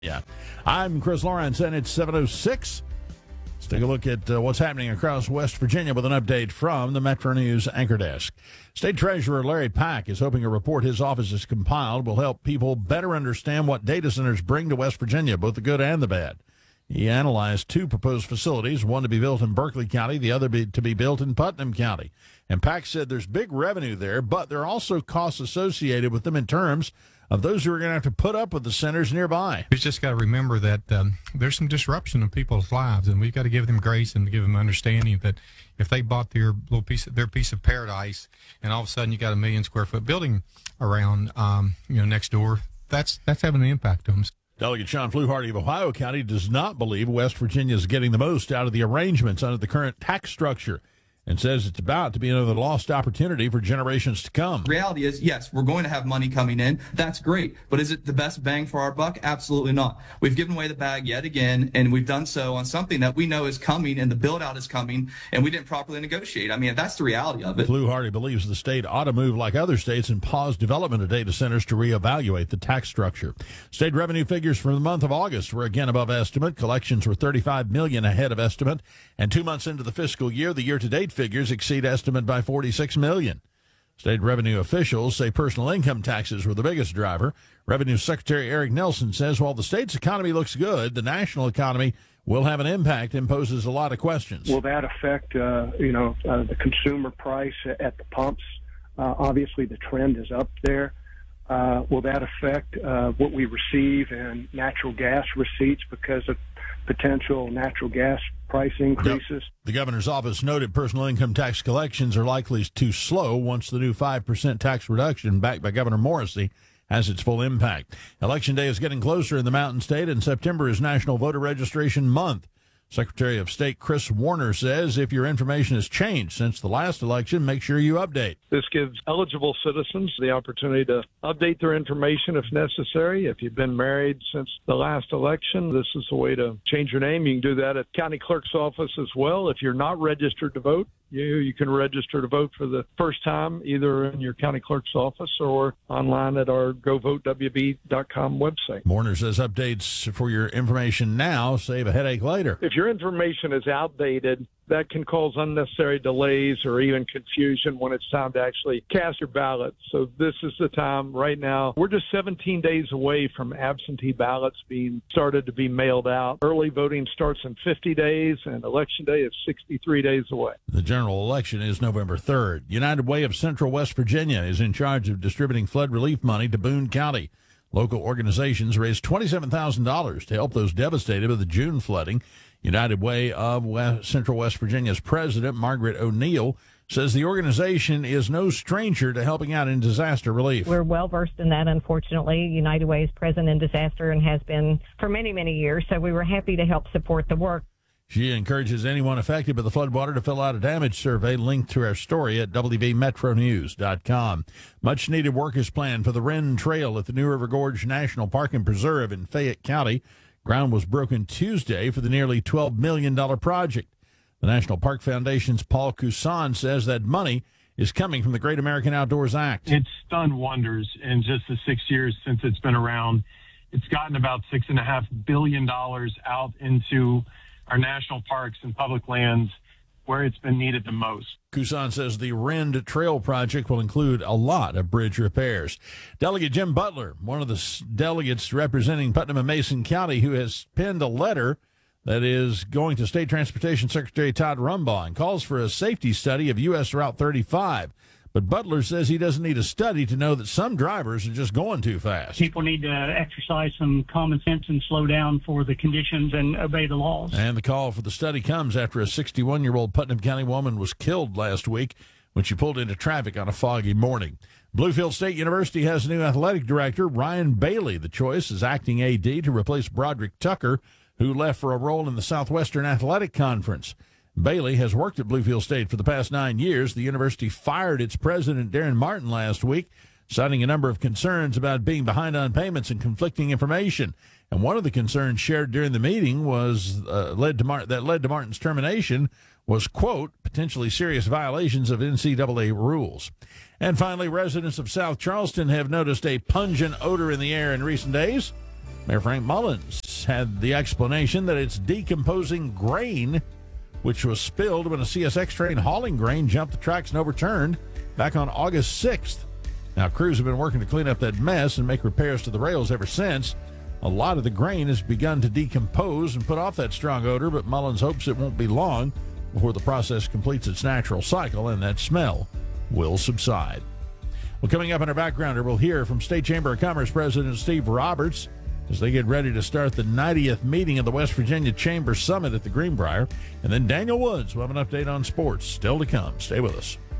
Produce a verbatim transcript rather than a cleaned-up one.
Yeah. I'm Chris Lawrence, and it's seven oh six. Let's take a look at uh, what's happening across West Virginia with an update from the Metro News Anchor Desk. State Treasurer Larry Pack is hoping a report his office has compiled will help people better understand what data centers bring to West Virginia, both the good and the bad. He analyzed two proposed facilities, one to be built in Berkeley County, the other be, to be built in Putnam County. And Pack said there's big revenue there, but there are also costs associated with them in terms of those who are going to have to put up with the centers nearby. We've just got to remember that um, there's some disruption in people's lives, and we've got to give them grace and give them understanding that if they bought their little piece of, their piece of paradise, and all of a sudden you got a million square foot building around, um, you know, next door, that's that's having an impact on them. Delegate Sean Fluharty of Ohio County does not believe West Virginia is getting the most out of the arrangements under the current tax structure, and says it's about to be another lost opportunity for generations to come. The reality is, yes, we're going to have money coming in. That's great. But is it the best bang for our buck? Absolutely not. We've given away the bag yet again, and we've done so on something that we know is coming, and the build-out is coming, and we didn't properly negotiate. I mean, that's the reality of it. Fluharty believes the state ought to move like other states and pause development of data centers to reevaluate the tax structure. State revenue figures for the month of August were again above estimate. Collections were thirty-five million dollars ahead of estimate, and two months into the fiscal year, the year-to-date figures exceed estimate by forty-six million dollars. State revenue officials say personal income taxes were the biggest driver. Revenue Secretary Eric Nelson says while the state's economy looks good, the national economy will have an impact and poses a lot of questions. Will that affect, uh, you know, uh, the consumer price at the pumps? Uh, obviously, the trend is up there. Uh, will that affect uh, what we receive in natural gas receipts because of potential natural gas price increases? The governor's office noted personal income tax collections are likely to slow once the new five percent tax reduction backed by Governor Morrisey has its full impact. Election day is getting closer in the Mountain State, and September is National Voter Registration Month. Secretary of State Chris Warner says if your information has changed since the last election, make sure you update. This gives eligible citizens the opportunity to update their information if necessary. If you've been married since the last election, this is the way to change your name. You can do that at county clerk's office as well. If you're not registered to vote, you you can register to vote for the first time either in your county clerk's office or online at our go vote w b dot com website. Warner says updates for your information now save a headache later. If your information is outdated, that can cause unnecessary delays or even confusion when it's time to actually cast your ballot. So this is the time right now. We're just seventeen days away from absentee ballots being started to be mailed out. Early voting starts in fifty days, and Election Day is sixty-three days away. The general election is November third. United Way of Central West Virginia is in charge of distributing flood relief money to Boone County. Local organizations raised twenty-seven thousand dollars to help those devastated by the June flooding. United Way of West, Central West Virginia's president, Margaret O'Neill, says the organization is no stranger to helping out in disaster relief. We're well versed in that, unfortunately. United Way is present in disaster and has been for many, many years, so we were happy to help support the work. She encourages anyone affected by the floodwater to fill out a damage survey linked to our story at w v metro news dot com. Much needed work is planned for the Wren Trail at the New River Gorge National Park and Preserve in Fayette County. Ground was broken Tuesday for the nearly twelve million dollars project. The National Park Foundation's Paul Cousin says that money is coming from the Great American Outdoors Act. It's done wonders in just the six years since it's been around. It's gotten about six and a half billion dollars out into our national parks and public lands where it's been needed the most. Cousin says the Wren Trail project will include a lot of bridge repairs. Delegate Jim Butler, one of the delegates representing Putnam and Mason County, who has penned a letter that is going to State Transportation Secretary Todd Rumbaugh and calls for a safety study of U S Route thirty-five. But Butler says he doesn't need a study to know that some drivers are just going too fast. People need to exercise some common sense and slow down for the conditions and obey the laws. And the call for the study comes after a sixty-one-year-old Putnam County woman was killed last week when she pulled into traffic on a foggy morning. Bluefield State University has a new athletic director, Ryan Bailey. The choice is acting A D to replace Broderick Tucker, who left for a role in the Southwestern Athletic Conference. Bailey has worked at Bluefield State for the past nine years. The university fired its president, Darren Martin, last week, citing a number of concerns about being behind on payments and conflicting information. And one of the concerns shared during the meeting was uh, led to Mar- that led to Martin's termination was, quote, potentially serious violations of N C double A rules. And finally, residents of South Charleston have noticed a pungent odor in the air in recent days. Mayor Frank Mullins had the explanation that it's decomposing grain, which was spilled when a C S X train hauling grain jumped the tracks and overturned back on August sixth. Now, crews have been working to clean up that mess and make repairs to the rails ever since. A lot of the grain has begun to decompose and put off that strong odor, but Mullins hopes it won't be long before the process completes its natural cycle and that smell will subside. Well, coming up in our backgrounder, we'll hear from State Chamber of Commerce President Steve Roberts as they get ready to start the ninetieth meeting of the West Virginia Chamber Summit at the Greenbrier. And then Daniel Woods will have an update on sports still to come. Stay with us.